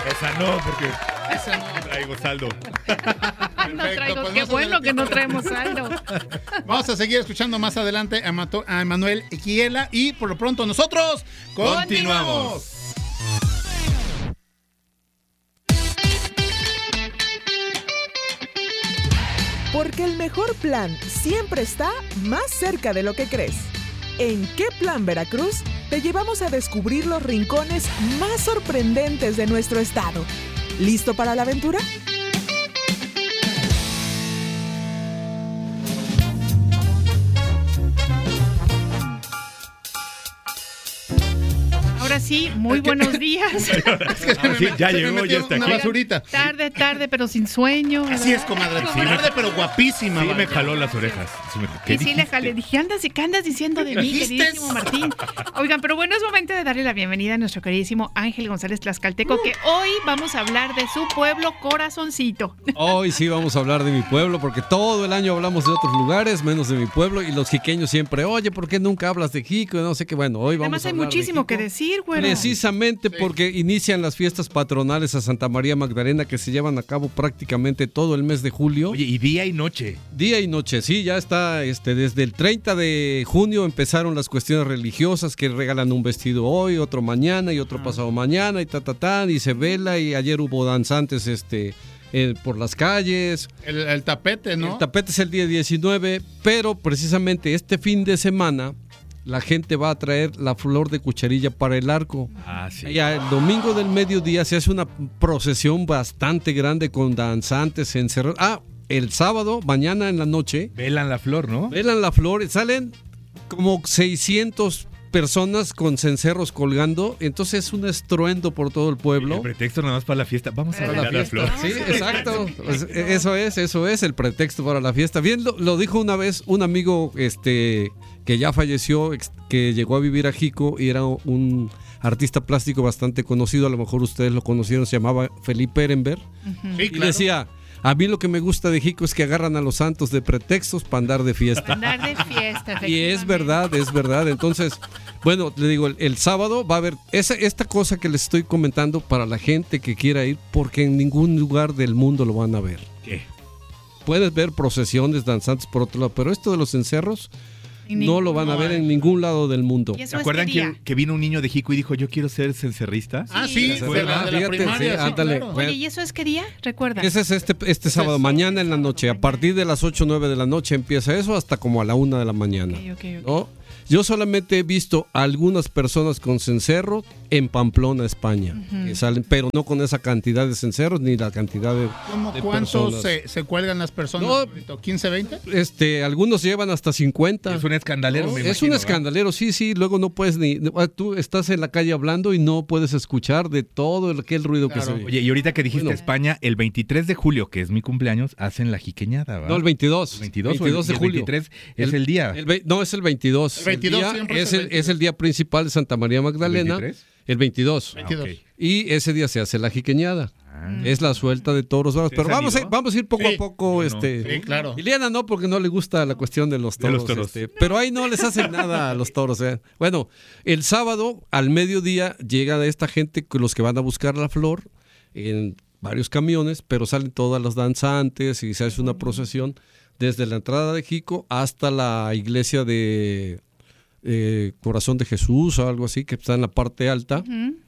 Esa no, porque Esa no. traigo saldo. No traigo, pues qué más bueno adelante. que no traemos saldo. Vamos a seguir escuchando más adelante a Emanuel Equiela y por lo pronto nosotros continuamos. Porque el mejor plan siempre está más cerca de lo que crees. En ¿Qué Plan Veracruz? Te llevamos a descubrir los rincones más sorprendentes de nuestro estado. ¿Listo para la aventura? Ahora sí, muy buenos días. Sí, ya Se me llegó, metió ya está una aquí. basurita. Tarde, pero sin sueño. Así es, comadre. Sí, Tarde, pero guapísima. Sí, me vale. jaló las orejas. ¿Qué Y sí le dijiste? jalé. Dije, ¿qué andas diciendo de mí, ¿Dijiste? queridísimo Martín? Oigan, pero bueno, es momento de darle la bienvenida a nuestro queridísimo Ángel González Tlaxcalteco, que hoy vamos a hablar de su pueblo Corazoncito. Hoy sí vamos a hablar de mi pueblo, porque todo el año hablamos de otros lugares, menos de mi pueblo, y los jiqueños siempre, oye, ¿por qué nunca hablas de Jico? No sé qué, bueno, hoy vamos Además a hay hablar de muchísimo Jico. que decir, güey. Precisamente porque inician las fiestas patronales a Santa María Magdalena, que se llevan a cabo prácticamente todo el mes de julio. Oye, y día y noche. Día y noche, sí, ya está, desde el 30 de junio empezaron las cuestiones religiosas, que regalan un vestido hoy, otro mañana y otro pasado mañana y y se vela, y ayer hubo danzantes, por las calles. El tapete, ¿no? El tapete es el día 19, pero precisamente este fin de semana la gente va a traer la flor de cucharilla para el arco. Ah, sí. Ya el domingo del mediodía se hace una procesión bastante grande con danzantes encerrados. El sábado, mañana en la noche, Velan la flor, ¿no? velan la flor, salen como 600 personas con cencerros colgando, entonces es un estruendo por todo el pueblo. El pretexto nada más para la fiesta. Vamos a Para velar la la flor. Sí, exacto. Pues, eso es el pretexto para la fiesta. Bien, lo dijo una vez un amigo que ya falleció, que llegó a vivir a Jico y era un artista plástico bastante conocido, a lo mejor ustedes lo conocieron, se llamaba Felipe Ehrenberg, Sí, y claro. decía, a mí lo que me gusta de Jico es que agarran a los santos de pretextos para andar de fiesta. Andar de fiesta, Y es verdad. Entonces, bueno, le digo, el sábado va a haber esta cosa que les estoy comentando para la gente que quiera ir, porque en ningún lugar del mundo lo van a ver. ¿Qué? Puedes ver procesiones, danzantes por otro lado, pero esto de los encerros Y no lo van a ver en ningún lado del mundo. ¿Y eso ¿Se es acuerdan qué día? que vino un niño de Jico y dijo, yo quiero ser cencerrista? Ah, sí, Sí, de la fíjate, primaria, sí, sí, ándale. claro. Oye, ¿y eso es qué día? Recuerda. Ese es este sábado, mañana en la noche. A partir de las 8 o 9 de la noche empieza eso hasta como a la 1 de la mañana. Ok. ¿No? Yo solamente he visto a algunas personas con cencerro en Pamplona, España, que salen, pero no con esa cantidad de cencerros ni la cantidad de ¿Cuántos personas. se cuelgan las personas? No. ahorita? ¿15, 20? Algunos llevan hasta 50. Es un escandalero, me Es imagino, un ¿verdad? escandalero, sí, luego no puedes tú estás en la calle hablando y no puedes escuchar de todo aquel ruido que se Claro. oye. Oye, y ahorita que dijiste Bueno. España, el 23 de julio, que es mi cumpleaños, hacen la jiqueñada, ¿verdad? No, el 22. El 22, 22 de el julio. 23 es el día. No, es el 22. El 22 día siempre es el 22. es el día principal de Santa María Magdalena. ¿El 23? El 22. 22. ok. Y ese día se hace la jiqueñada. Es la suelta de toros bravos. ¿Sí Pero has vamos salido? a ir poco Sí. a poco. Yo no. Sí, claro. Liliana no, porque no le gusta la cuestión de los De toros. los toros. Pero ahí no les hacen nada a los toros. Bueno, el sábado al mediodía llega esta gente, los que van a buscar la flor, en varios camiones, pero salen todas las danzantes y se hace una procesión desde la entrada de Jico hasta la iglesia de Corazón de Jesús o algo así, que está en la parte alta.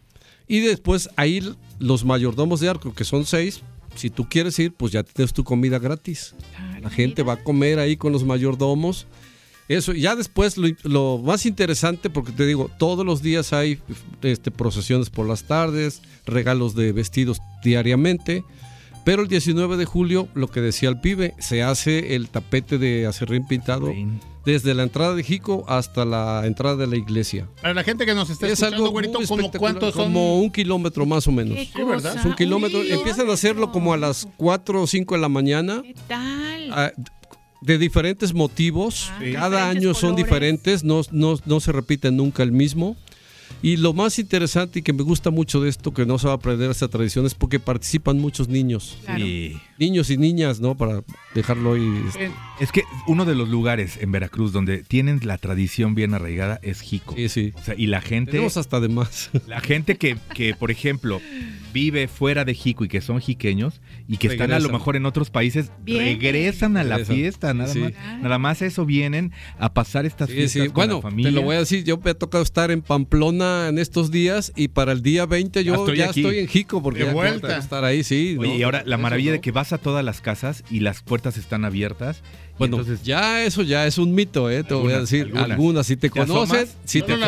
Y después ahí los mayordomos de arco, que son 6, si tú quieres ir, pues ya tienes tu comida gratis. La gente va a comer ahí con los mayordomos. Eso, ya después lo más interesante, porque te digo, todos los días hay procesiones por las tardes, regalos de vestidos diariamente, pero el 19 de julio, lo que decía el pibe, se hace el tapete de acerrín pintado desde la entrada de Jico hasta la entrada de la iglesia. Para la gente que nos está Es escuchando, algo güerito, muy ¿como espectacular, cuántos son? como 1 kilómetro más o menos. ¿Qué Sí, ¿verdad? cosa? Es 1 kilómetro. Uy, Empiezan a hacerlo como a las 4 o 5 de la mañana. ¿Qué tal? De diferentes motivos. Ah, Cada diferentes año son colores. diferentes. No se repite nunca el mismo. Y lo más interesante y que me gusta mucho de esto, que no se va a perder esta tradición, es porque participan muchos niños. Claro. Y Niños y niñas, ¿no? Para dejarlo ahí. es que uno de los lugares en Veracruz donde tienen la tradición bien arraigada es Jico. Sí. O sea, y la gente... Tenemos hasta de más. La gente que, por ejemplo, vive fuera de Jico y que son jiqueños y que están a lo mejor en otros países, regresan a la fiesta, nada más eso vienen a pasar estas fiestas con la familia. Te lo voy a decir, yo me ha tocado estar en Pamplona en estos días y para el día 20 yo ya estoy en Jico porque de vuelta. Tengo que estar ahí, sí. Oye, y ahora la maravilla de que vas a todas las casas y las puertas están abiertas. Bueno, entonces, eso ya es un mito, te voy a decir. Algunas si te conocen, si te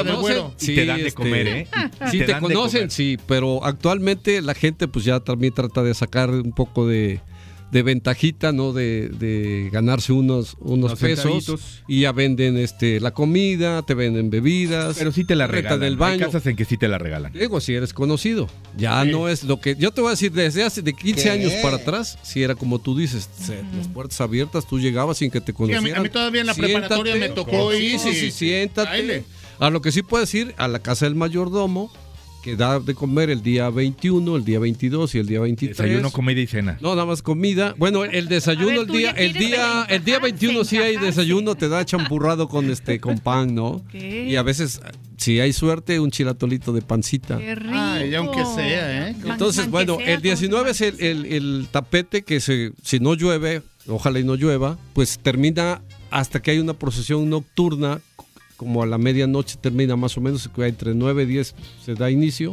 dan de comer, Si te conocen, sí, pero actualmente la gente pues ya también trata de sacar un poco de ventajita, ¿no? De ganarse unos pesos centavitos. Y ya venden la comida, te venden bebidas. Pero sí te la regalan. Del baño. Hay casas en que sí te la regalan. Digo, si eres conocido. Ya no es lo que... Yo te voy a decir, desde hace de 15 años para atrás, si era como tú dices, las puertas abiertas, tú llegabas sin que te conocieran. Sí, a mí todavía en la preparatoria me tocó ir. Sí, siéntate. Baile. A lo que sí puedes ir, a la casa del mayordomo, que da de comer el día 21, el día 22 y el día 23. Desayuno, comida y cena. No, nada más comida. Bueno, el desayuno, el día 21 sí hay desayuno, te da champurrado con pan, ¿no? Okay. Y a veces, si hay suerte, un chilatolito de pancita. Qué rico. Ay, aunque sea, Entonces, bueno, el 19 es el tapete que si no llueve, ojalá y no llueva, pues termina hasta que hay una procesión nocturna, como a la medianoche termina más o menos, entre 9 y 10 se da inicio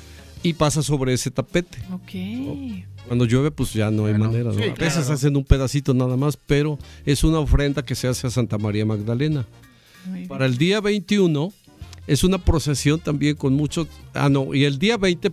y pasa sobre ese tapete. Ok. Cuando llueve pues ya no hay manera, ¿no? Sí, A veces hacen un pedacito nada más, pero es una ofrenda que se hace a Santa María Magdalena. Para el día 21 es una procesión también con muchos... y el día 20,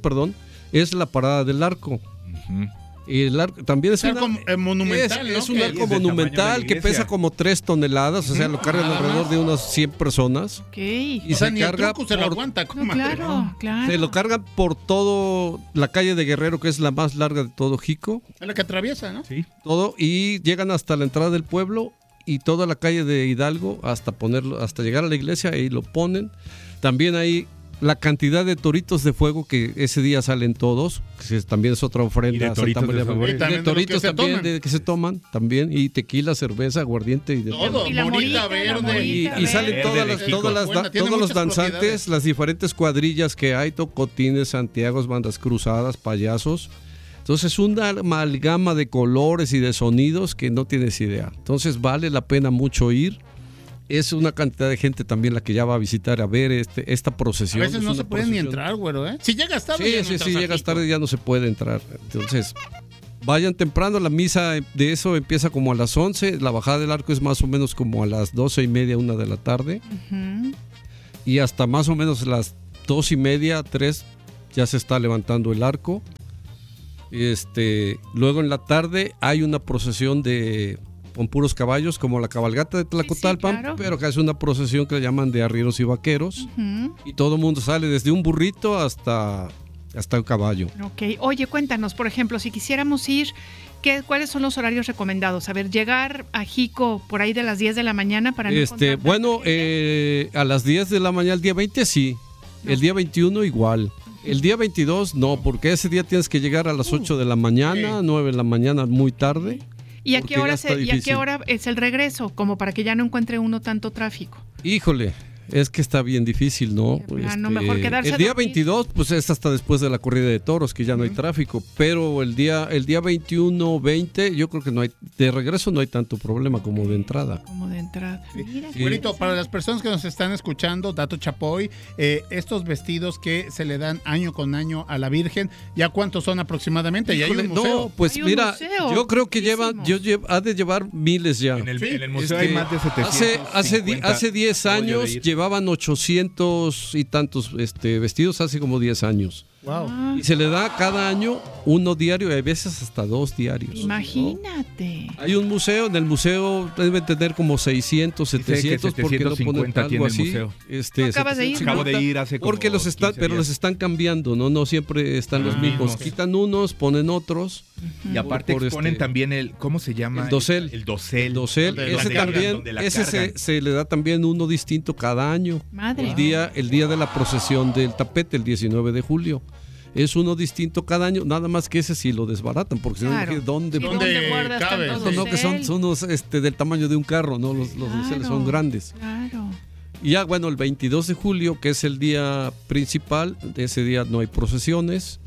es la parada del arco. Uh-huh. Y el arco también es monumental, es un arco monumental que pesa como 3 toneladas, o sea, lo cargan alrededor de unas 100 personas. Okay. Y se carga se lo aguanta, claro. Se lo cargan por todo la calle de Guerrero, que es la más larga de todo Jico. Es la que atraviesa, ¿no? Sí. Todo, y llegan hasta la entrada del pueblo y toda la calle de Hidalgo hasta llegar a la iglesia y lo ponen. También hay la cantidad de toritos de fuego que ese día salen todos, que también es otra ofrenda a Santa María. De toritos también que se toman también, y tequila, cerveza, aguardiente y de todo. Morita verde. Y salen todos los danzantes, las diferentes cuadrillas que hay, tocotines, santiagos, bandas cruzadas, payasos. Entonces es una amalgama de colores y de sonidos que no tienes idea. Entonces vale la pena mucho ir. Es una cantidad de gente también la que ya va a visitar a ver esta procesión. A veces no se puede ni entrar, güero, ¿eh? Si llegas tarde. Sí, llegas tarde ya no se puede entrar. Entonces, vayan temprano. La misa de eso empieza como a las 11. La bajada del arco es más o menos como a las 12:30, 1 de la tarde. Uh-huh. Y hasta más o menos las 2:30, 3 ya se está levantando el arco. Luego en la tarde hay una procesión con puros caballos, como la cabalgata de Tlacotalpan, claro. Pero que es una procesión que le llaman de arrieros y vaqueros. Uh-huh. Y todo el mundo sale desde un burrito hasta el caballo. Ok. Oye, cuéntanos, por ejemplo, si quisiéramos ir, ¿cuáles son los horarios recomendados? A ver, llegar a Jico por ahí de las 10 de la mañana para no encontrar a las 10 de la mañana el día 20 sí, el día 21 igual. El día 22 no, porque ese día tienes que llegar a las 8 de la mañana, 9 de la mañana, muy tarde. ¿Y a qué hora es el regreso? Como para que ya no encuentre uno tanto tráfico. Híjole, es que está bien difícil, ¿no? Mejor quedarse el día a dormir. 22, pues es hasta después de la corrida de toros, que ya no hay tráfico. Pero el día 21, 20, yo creo que no hay, de regreso no hay tanto problema como de entrada. Como de entrada. Mira. Sí. Güerito, para las personas que nos están escuchando, dato chapoy, estos vestidos que se le dan año con año a la Virgen, ¿ya cuántos son aproximadamente? ¿Ya hay un museo? No, pues Hay mira, museo, yo creo que ha de llevar miles ya. En el museo hay más de 700. Hace 10 años llevaban 800 y tantos vestidos, hace como 10 años. Wow. Y se le da cada año uno diario y a veces hasta 2 diarios. Imagínate. ¿No? Hay un museo, en el museo deben tener como 600, 700, porque lo ponen algo así. Acabas de ir, Acabo de ir hace como porque los están cambiando, no siempre están los mismos. Quitan unos, ponen otros. Y aparte exponen también ¿cómo se llama? El dosel. El dosel. Ese también, se le da también uno distinto cada año. Madre. El día de la procesión del tapete, el 19 de julio. Es uno distinto cada año, nada más que ese sí lo desbaratan, porque si no, ¿dónde guardas cabe? tanto No, que son unos del tamaño de un carro, ¿no? Los doseles son grandes. Claro. Y ya, bueno, el 22 de julio, que es el día principal, ese día no hay procesiones.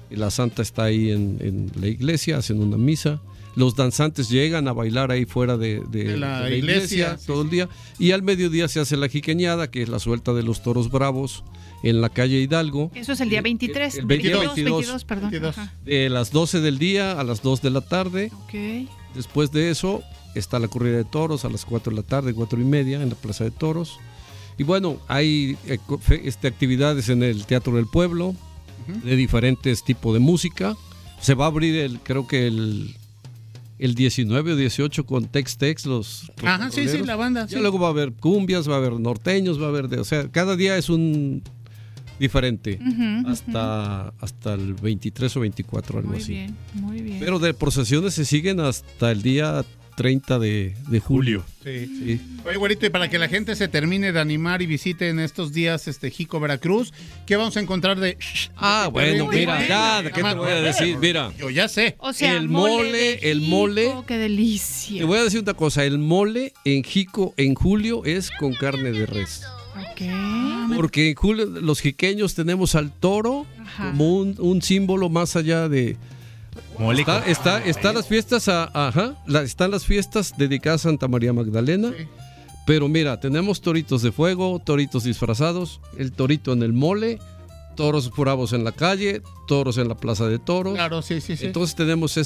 La santa está ahí en la iglesia, hacen una misa. Los danzantes llegan a bailar ahí fuera de la iglesia todo el día. Y al mediodía se hace la jiqueñada, que es la suelta de los toros bravos en la calle Hidalgo. Eso es el día 23. El 22, perdón. De las 12 del día a las 2 de la tarde. Okay. Después de eso está la corrida de toros a las 4 de la tarde, 4:30 en la Plaza de Toros. Y bueno, hay actividades en el Teatro del Pueblo, de diferentes tipos de música. Se va a abrir creo que el 19 o 18 con Tex-Tex, los sí, la banda. Sí. Luego va a haber cumbias, va a haber norteños, va a haber o sea, cada día es un diferente, hasta el 23 o 24, algo así. Muy bien. Pero de procesiones se siguen hasta el día 30 de julio. Sí. Oye, güerito, y para que la gente se termine de animar y visite en estos días Jico, Veracruz, ¿qué vamos a encontrar de...? Bueno, mira, ¿qué te voy a decir? Mira. Yo ya sé. O sea, el mole, qué delicia. Te voy a decir una cosa, el mole en Jico en julio es con carne de res. Okay. Porque en julio los jiqueños tenemos al toro como un símbolo más allá de... Están las fiestas están las fiestas dedicadas a Santa María Magdalena, pero mira, tenemos toritos de fuego, toritos disfrazados, el torito en el mole, toros bravos en la calle, toros en la Plaza de Toros. Claro, sí. Entonces tenemos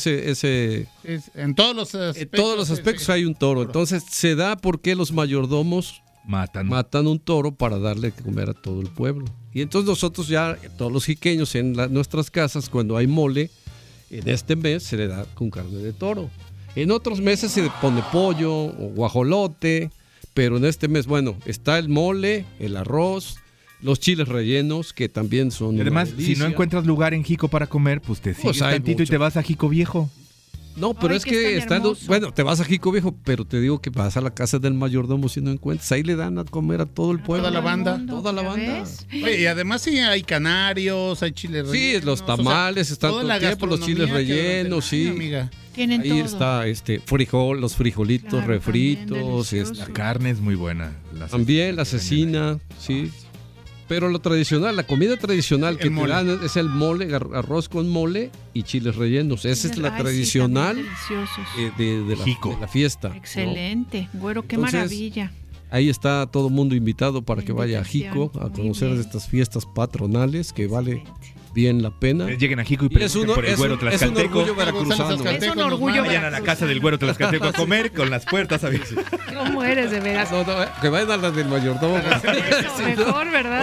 en todos los aspectos. En todos los aspectos hay un toro. Entonces se da porque los mayordomos matan un toro para darle que comer a todo el pueblo. Y entonces nosotros ya, todos los jiqueños en nuestras casas, cuando hay mole, en este mes se le da con carne de toro. En otros meses se pone pollo o guajolote, pero en este mes, bueno, está el mole, el arroz, los chiles rellenos, que también son... Y además, si no encuentras lugar en Jico para comer, pues te sigues tantito y te vas a Jico Viejo. No, pero es que estando, bueno, te vas a Jico Viejo, pero te digo que vas a la casa del mayordomo si no encuentras. Ahí le dan a comer a todo el pueblo. Toda la banda. Toda la banda. Oye, y además sí hay canarios, hay chiles rellenos. Sí, los tamales, están todo el tiempo, los chiles rellenos, sí. Amiga. Tienen ahí todo. Está los frijolitos refritos. La carne es muy buena. También la cecina, sí. Pero lo tradicional, la comida tradicional que te dan es el mole, arroz con mole y chiles rellenos. Esa es la tradicional de la fiesta. Excelente, ¿no? Güero, qué maravilla. Ahí está todo el mundo invitado para que vaya a Jico a conocer estas fiestas patronales que vale bien la pena. Lleguen a Jico y pregunten por el Güero Tlaxcalteco. Es un orgullo veracruzano. Es un orgullo. Vayan a la casa del Güero Tlaxcalteco a comer con las puertas abiertas. ¿Cómo eres, de veras? No, que vayan a las del mayordomo. Mejor, ¿verdad?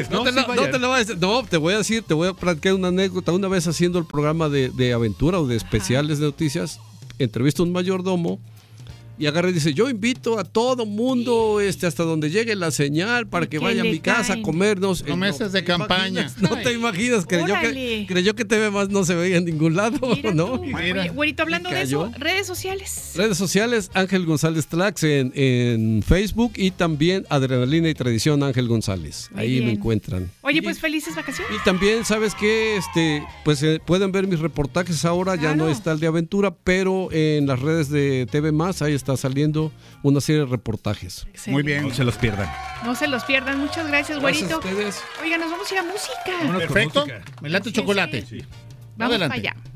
No, te voy a platicar una anécdota. Una vez haciendo el programa de aventura o de especiales de noticias, entrevisto a un mayordomo y agarra y dice, yo invito a todo mundo hasta donde llegue la señal para que vaya a mi casa a comernos. Promesas de campaña. No te imaginas, creyó que TV Más no se veía en ningún lado, ¿no? Oye, güerito, hablando de eso, redes sociales. Redes sociales, Ángel González Tlax en Facebook y también Adrenalina y Tradición Ángel González. Ahí me encuentran. Oye, pues felices vacaciones. Y también, ¿sabes qué? Pues pueden ver mis reportajes ahora, ya no está el de aventura, pero en las redes de TV Más, ahí está saliendo una serie de reportajes. Excelente. Muy bien. No se los pierdan. No se los pierdan. Muchas gracias, güerito. Gracias a ustedes. Oiga, nos vamos a ir a música. Perfecto. Me late chocolate. Sí. Vamos para allá.